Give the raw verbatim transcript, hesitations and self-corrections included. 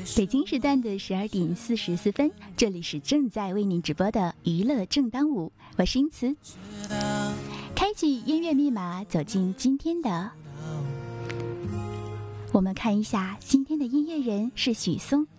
北京时段的十二点四十四分，这里是正在为您直播的娱乐正当午，我是英慈。开启音乐密码，走进今天的。我们看一下今天的音乐人是许嵩。